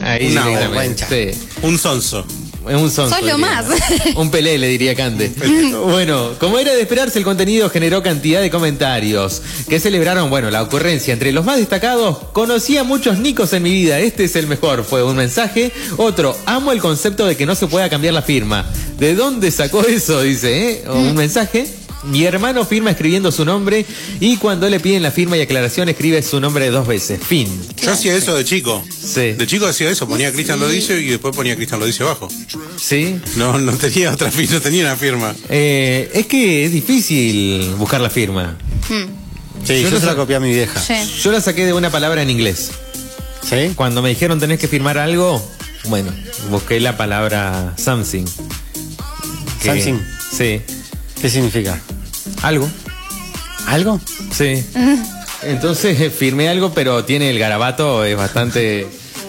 Ahí Una directamente. sí. Un sonso. Un sonso, Sos lo diría. más. Un Pelé, le diría Cande. Bueno, como era de esperarse, el contenido generó cantidad de comentarios que celebraron, bueno, la ocurrencia. Entre los más destacados, conocí a muchos Nicos en mi vida, este es el mejor, fue un mensaje. Otro, amo el concepto de que no se pueda cambiar la firma. ¿De dónde sacó eso? Dice, un mensaje. Mi hermano firma escribiendo su nombre y cuando le piden la firma y aclaración escribe su nombre 2 veces. Fin. Yo hacía eso de chico. Sí. De chico hacía eso, ponía Cristian Lodicio y después ponía Cristian Lodicio abajo. ¿Sí? No tenía otra firma, no tenía una firma. Es que es difícil buscar la firma. Sí, yo se la copié a mi vieja. Sí. Yo la saqué de una palabra en inglés. ¿Sí? Cuando me dijeron tenés que firmar algo, bueno, busqué la palabra something. Something. Sí. ¿Qué significa? Algo. ¿Algo? Sí. Entonces firmé algo, pero tiene el garabato, es bastante...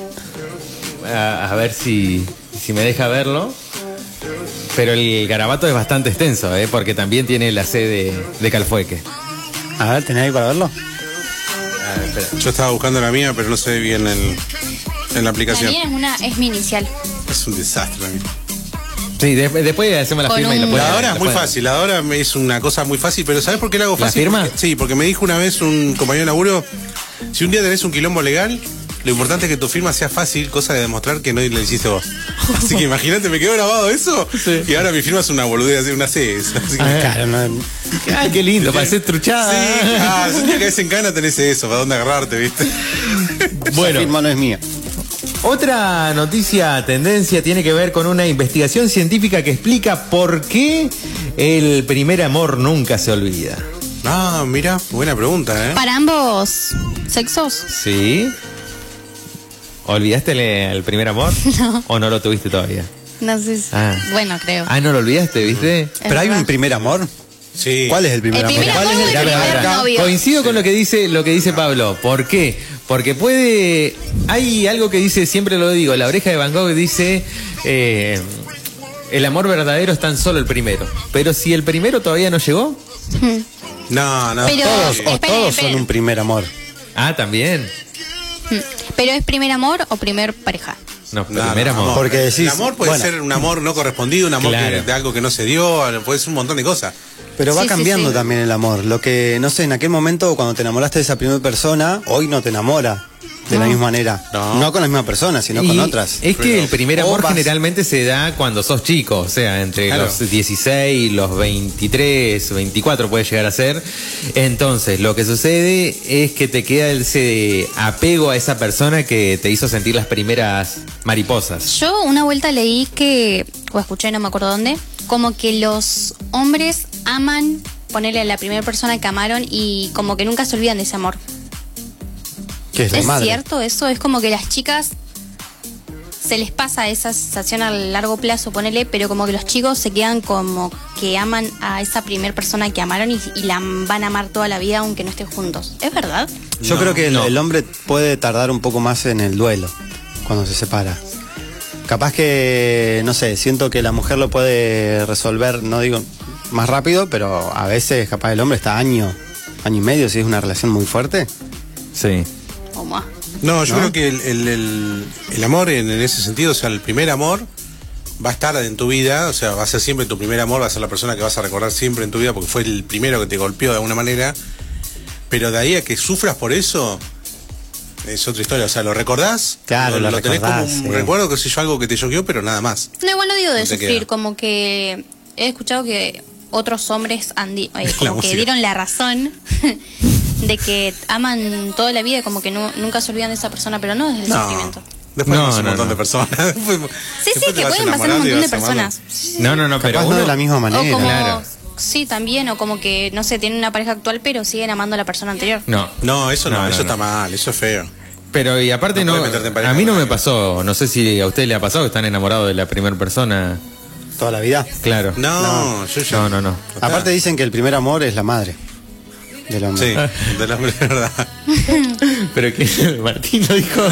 A ver si me deja verlo. Pero el garabato es bastante extenso, porque también tiene la C de Calfueque. A ver, ¿tenés ahí para verlo? A ver, espera. Yo estaba buscando la mía, pero no sé bien en la La aplicación. mía es mi inicial. Es un desastre la mía. Sí, después hacemos la Con firma y lo un- pueden La ver, hora lo es muy pueden ver. fácil, la hora es una cosa muy fácil, pero ¿sabes por qué la hago ¿La fácil? firma? Sí, porque me dijo una vez un compañero de laburo, si un día tenés un quilombo legal, lo importante es que tu firma sea fácil, cosa de demostrar que no le hiciste vos. Así que imagínate, me quedó grabado eso, Sí. y ahora mi firma es una boludez, una C. Así que, Claro, no. Ay, qué lindo, para ser truchada. si un día caes en cana tenés eso, para dónde agarrarte, ¿viste? Bueno. Esa firma no es mía. Otra noticia, tendencia, tiene que ver con una investigación científica que explica por qué el primer amor nunca se olvida. Ah, mira, buena pregunta, ¿eh? Para ambos sexos. ¿Sí? ¿Olvidaste el primer amor? No. ¿O no lo tuviste todavía? No sé si... Ah. Bueno, creo. Ah, no lo olvidaste, ¿viste? Pero hay verdad. un primer amor. Sí. ¿Cuál es el primer El amor? primer ¿Cuál amor es o el Mirá, mirá, primer mirá. novio? Coincido con lo que dice Pablo. ¿Por qué? Porque puede... Hay algo que dice, siempre lo digo, la oreja de Van Gogh dice... el amor verdadero es tan solo el primero. Pero si el primero todavía no llegó... No, Pero- Todos, o Espere, todos espere. son un primer amor. Ah, también. ¿Pero es primer amor o primer pareja? No, No, primer no, amor. Porque decís, el amor puede bueno. ser un amor no correspondido, un amor Claro. de algo que no se dio, puede ser un montón de cosas. Pero va Sí, sí, cambiando sí. también el amor. Lo que, no sé, en aquel momento cuando te enamoraste de esa primera persona, hoy no te enamora de la misma manera. No. No con la misma persona, sino Y con otras. Es que Pero el primer vos amor vas- generalmente se da cuando sos chico, o sea, entre Claro. los 16, los 23, 24 puede llegar a ser. Entonces, lo que sucede es que te queda ese apego a esa persona que te hizo sentir las primeras mariposas. Yo una vuelta leí que, o escuché, no me acuerdo dónde, como que los hombres aman ponerle a la primera persona que amaron y como que nunca se olvidan de ese amor. Que es la ¿Es madre. cierto eso? Es como que las chicas se les pasa esa sensación a largo plazo, ponele, pero como que los chicos se quedan como que aman a esa primera persona que amaron y la van a amar toda la vida aunque no estén juntos. ¿Es verdad? Yo No, creo que no. el hombre puede tardar un poco más en el duelo cuando se separa. Capaz que, no sé, siento que la mujer lo puede resolver, no digo más rápido, pero a veces capaz el hombre está año y medio, si es una relación muy fuerte. Sí. O más. No, yo ¿No? creo que el amor en ese sentido, o sea, el primer amor va a estar en tu vida, o sea, va a ser siempre tu primer amor, va a ser la persona que vas a recordar siempre en tu vida porque fue el primero que te golpeó de alguna manera, pero de ahí a que sufras por eso es otra historia, o sea, lo recordás, Claro, lo tenés como recordás, un sí. recuerdo, que sé yo, algo que te choqueó, pero nada más. No, igual no digo de No te sufrir, queda. como que he escuchado que otros hombres La como que música. dieron la razón de que aman toda la vida y como que nunca se olvidan de esa persona, pero no desde el sentimiento. Después No, pasa un no, montón no. de personas. Después Sí, te que vas pueden pasar un enamorando y montón de vas amando. personas. No, pero Capaz no uno... de la misma O manera. como, claro. sí, también, o como que, no sé, tienen una pareja actual, pero siguen amando a la persona anterior. No. No, eso no, No, eso no, está no. mal, eso es feo. Pero y aparte No no, puedes meterte en pareja a mí no con me alguien. pasó, no sé si a usted le ha pasado que están enamorados de la primera persona. Toda la vida. Claro. No, yo ya. No. Aparte dicen que el primer amor es la madre del hombre. Sí, del hombre, de verdad. Pero que Martín lo dijo.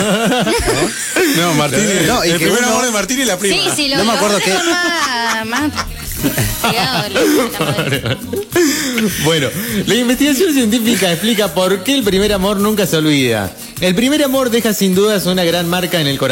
No, Martín, No, y el que primer uno- amor de Martín y la prima. Sí, sí, No me acuerdo qué- más pegado, la madre. Bueno, la investigación científica explica por qué el primer amor nunca se olvida. El primer amor deja sin dudas una gran marca en el corazón.